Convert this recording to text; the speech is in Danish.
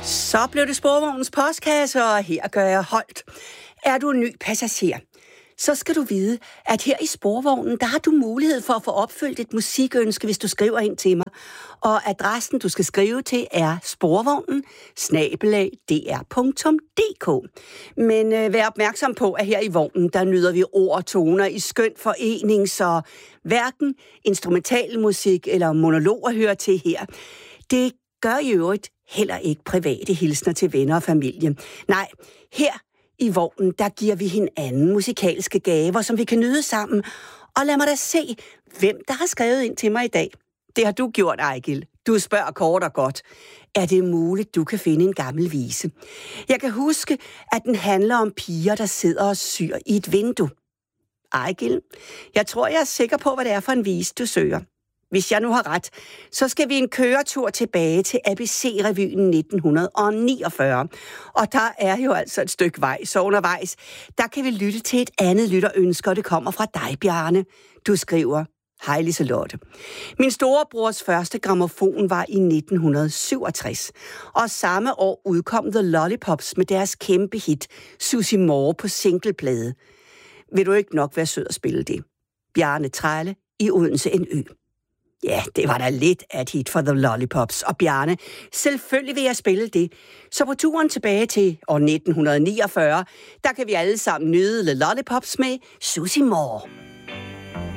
Så blev det Sporvognens postkasse, og her gør jeg holdt. Er du en ny passager, så skal du vide, at her i Sporvognen, der har du mulighed for at få opfyldt et musikønske, hvis du skriver ind til mig. Og adressen, du skal skrive til, er sporvognen@dr.dk. Men vær opmærksom på, at her i vognen, der nyder vi ord og toner i skøn forening, så hverken instrumental musik eller monologer hører til her. Det gør i øvrigt heller ikke private hilsner til venner og familie. Nej, her i vognen, der giver vi hinanden musikalske gaver, som vi kan nyde sammen. Og lad mig da se, hvem der har skrevet ind til mig i dag. Det har du gjort, Ejgil. Du spørger kort og godt. Er det muligt, du kan finde en gammel vise? Jeg kan huske, at den handler om piger, der sidder og syr i et vindue. Ejgil, jeg tror, jeg er sikker på, hvad det er for en vise, du søger. Hvis jeg nu har ret, så skal vi en køretur tilbage til ABC-revyen 1949. Og der er jo altså et stykke vej, så undervejs, der kan vi lytte til et andet lytterønske, og det kommer fra dig, Bjarne. Du skriver: Hej Liselotte. Min storebrors første grammofon var i 1967, og samme år udkom The Lollipops med deres kæmpe hit, Susie Moore, på singleplade. Vil du ikke nok være sød at spille det? Bjarne Trælle i Odense NØ. Ja, det var da lidt af et hit for The Lollipops. Og Bjarne, selvfølgelig vil jeg spille det. Så på turen tilbage til år 1949, der kan vi alle sammen nyde The Lollipops med Susie Moore.